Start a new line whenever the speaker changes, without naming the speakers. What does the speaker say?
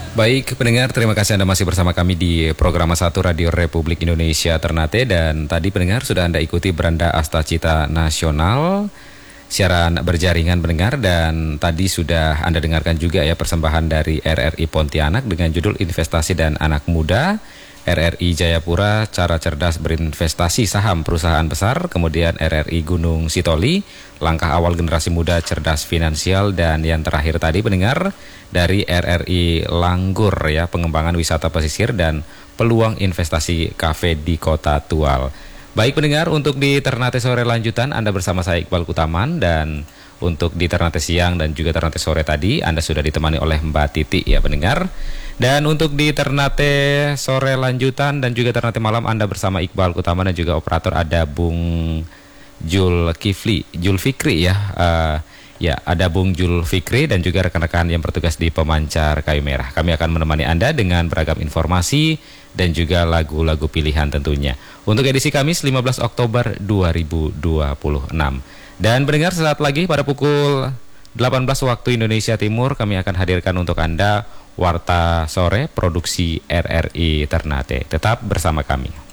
Baik pendengar, terima kasih Anda masih bersama kami di program 1 Radio Republik Indonesia Ternate. Dan tadi pendengar sudah Anda ikuti Beranda Astacita Nasional, siaran berjaringan pendengar. Dan tadi sudah Anda dengarkan juga ya persembahan dari RRI Pontianak dengan judul Investasi dan Anak Muda. RRI Jayapura, cara cerdas berinvestasi saham perusahaan besar. Kemudian RRI Gunung Sitoli, langkah awal generasi muda cerdas finansial. Dan yang terakhir tadi pendengar dari RRI Langgur ya, pengembangan wisata pesisir dan peluang investasi kafe di Kota Tual. Baik pendengar, untuk di Ternate sore lanjutan Anda bersama saya Iqbal Kutaman. Dan untuk di Ternate siang dan juga Ternate sore tadi Anda sudah ditemani oleh Mbak Titi ya pendengar. Dan untuk di Ternate sore lanjutan dan juga Ternate malam Anda bersama Iqbal Kutaman dan juga operator ada Bung Julfikri ya. Ya, ada Bung Julfikri dan juga rekan-rekan yang bertugas di pemancar kayu merah. Kami akan menemani Anda dengan beragam informasi dan juga lagu-lagu pilihan tentunya. Untuk edisi Kamis 15 Oktober 2026. Dan pendengar, sesaat lagi pada pukul 18 waktu Indonesia Timur kami akan hadirkan untuk Anda Warta Sore produksi RRI Ternate. Tetap bersama kami.